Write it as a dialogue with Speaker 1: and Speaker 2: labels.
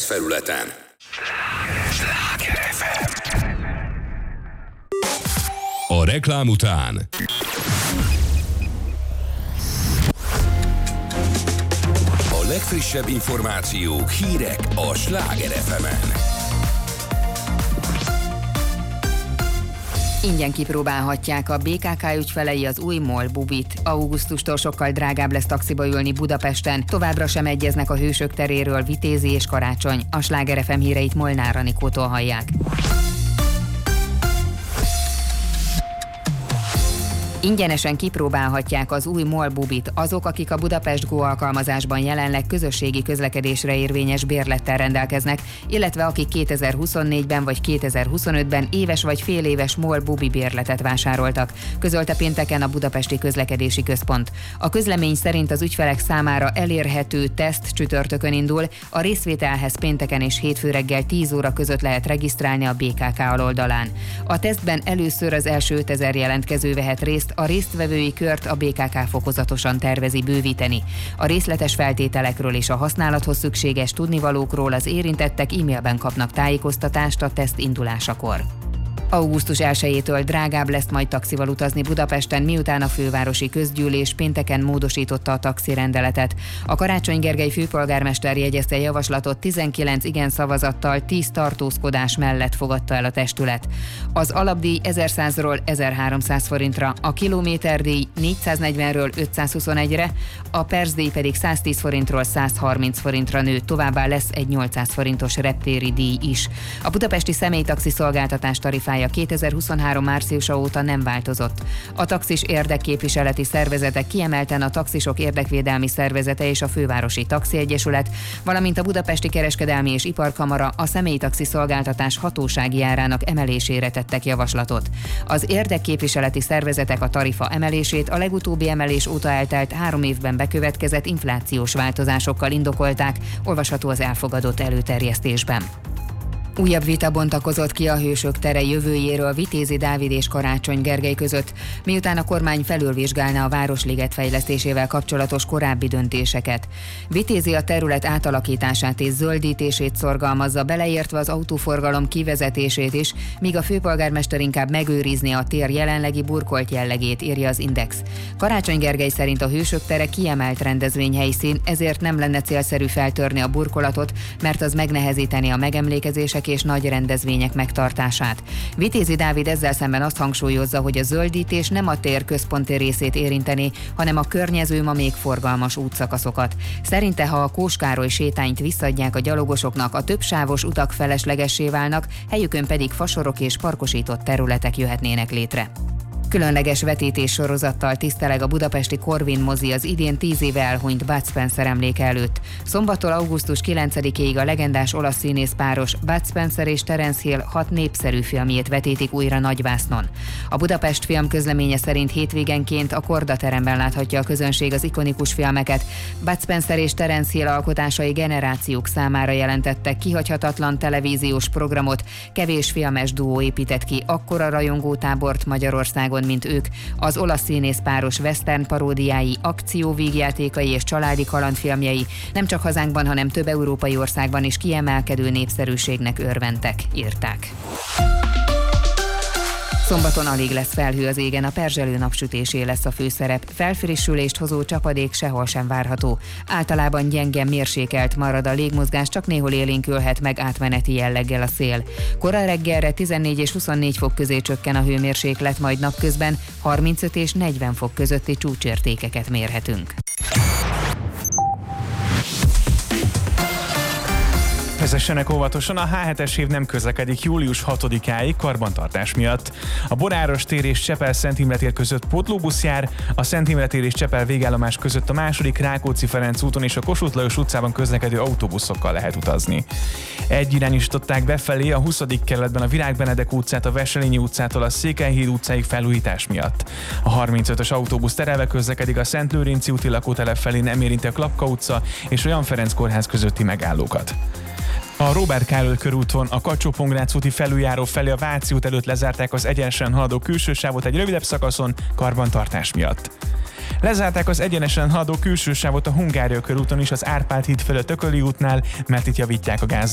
Speaker 1: felületen. Sláger FM. A reklám után a legfrissebb információk, hírek a Sláger FM-en.
Speaker 2: Ingyen kipróbálhatják a BKK ügyfelei az új MOL Bubit. Augusztustól sokkal drágább lesz taxiba ülni Budapesten. Továbbra sem egyeznek a Hősök teréről Vitézi és Karácsony. A Sláger FM híreit Molnár Anikótól hallják. Ingyenesen kipróbálhatják az új MOL Bubit azok, akik a Budapest Go alkalmazásban jelenleg közösségi közlekedésre érvényes bérlettel rendelkeznek, illetve akik 2024-ben vagy 2025-ben éves vagy féléves MOL Bubi bérletet vásároltak, közölte pénteken a Budapesti Közlekedési Központ. A közlemény szerint az ügyfelek számára elérhető teszt csütörtökön indul, a részvételhez pénteken és hétfő reggel 10 óra között lehet regisztrálni a BKK aloldalán. A tesztben először az első 5000 jelentkező vehet részt, a résztvevői kört a BKK fokozatosan tervezi bővíteni. A részletes feltételekről és a használathoz szükséges tudnivalókról az érintettek e-mailben kapnak tájékoztatást a teszt indulásakor. Augusztus 1-től drágább lesz majd taxival utazni Budapesten, miután a fővárosi közgyűlés pénteken módosította a taxirendeletet. A Karácsony Gergely főpolgármester jegyezte javaslatot 19 igen szavazattal, 10 tartózkodás mellett fogadta el a testület. Az alapdíj 1100-ról 1300 forintra, a kilométerdíj 440-ről 521-re, a percdíj pedig 110 forintról 130 forintra nő, továbbá lesz egy 800 forintos reptéri díj is. A budapesti személytaxi szolgáltatás tarifája 2023 márciusa óta nem változott. A taxis érdekképviseleti szervezetek, kiemelten a Taxisok Érdekvédelmi Szervezete és a Fővárosi Taxi Egyesület, valamint a Budapesti Kereskedelmi és Iparkamara a személytaxi szolgáltatás hatósági árának emelésére tettek javaslatot. Az érdekképviseleti szervezetek a tarifa emelését a legutóbbi emelés óta eltelt 3 évben bekövetkezett inflációs változásokkal indokolták, olvasható az elfogadott előterjesztésben. Újabb vita bontakozott ki a Hősök tere jövőjéről Vitézi Dávid és Karácsony Gergely között, miután a kormány felülvizsgálná a Városliget fejlesztésével kapcsolatos korábbi döntéseket. Vitézi a terület átalakítását és zöldítését szorgalmazza, beleértve az autóforgalom kivezetését is, míg a főpolgármester inkább megőrizni a tér jelenlegi burkolt jellegét, írja az Index. Karácsony Gergely szerint a Hősök tere kiemelt rendezvényhelyszín, ezért nem lenne célszerű feltörni a burkolatot, mert az megnehezíteni a megemlékezések és nagy rendezvények megtartását. Vitézi Dávid ezzel szemben azt hangsúlyozza, hogy a zöldítés nem a tér központi részét érinteni, hanem a környező, ma még forgalmas útszakaszokat. Szerinte, ha a Kós Károly sétányt visszaadják a gyalogosoknak, a többsávos utak feleslegessé válnak, helyükön pedig fasorok és parkosított területek jöhetnének létre. Különleges vetítés sorozattal tiszteleg a budapesti Corvin mozi az idén 10 éve elhunyt Bud Spencer emléke előtt. Szombattól augusztus 9-ig a legendás olasz színészpáros Bud Spencer és Terence Hill 6 népszerű filmjét vetítik újra nagyvásznon. A Budapest Film közleménye szerint hétvégenként a Korda teremben láthatja a közönség az ikonikus filmeket. Bud Spencer és Terence Hill alkotásai generációk számára jelentettek kihagyhatatlan televíziós programot, kevés filmes duó épített ki akkora rajongótábort Magyarországon, mint ők. Az olasz színészpáros western paródiái, akcióvígjátékai és családi kalandfilmjei nem csak hazánkban, hanem több európai országban is kiemelkedő népszerűségnek örventek, írták. Szombaton alig lesz felhő az égen, a perzselő napsütésé lesz a főszerep. Felfrissülést hozó csapadék sehol sem várható. Általában gyenge, mérsékelt marad a légmozgás, csak néhol élénkülhet meg átmeneti jelleggel a szél. Kora reggelre 14 és 24 fok közé csökken a hőmérséklet, majd napközben 35 és 40 fok közötti csúcsértékeket mérhetünk.
Speaker 3: Vezessenek óvatosan, a H7-es év nem közlekedik július 6-áig karbantartás miatt. A Boráros tér és Csepel-Szent Imre tér között pótlóbusz jár, a Szent Imre tér és Csepel végállomás között a második Rákóczi-Ferenc úton és a Kossuth Lajos utcában közlekedő autóbuszokkal lehet utazni. Egyirányosították befelé a 20. kerületben a Virág Benedek utcát a Wesselényi utcától a Székelyhíd utcáig felújítás miatt. A 35-ös autóbusz terelve közlekedik a Szent Lőrinci úti lakótelep felé, nem érinti a Klapka utca és a Jan Ferenc kórház közötti megállókat. A Róbert Károly körúton a Kacsó-Pongrác úti felüljáró felé a Váci út előtt lezárták az egyenesen haladó külső sávot egy rövidebb szakaszon karbantartás miatt. Lezárták az egyenesen haladó külső sávot a Hungária körúton is az Árpád híd fölött Ököli útnál, mert itt javítják a gáz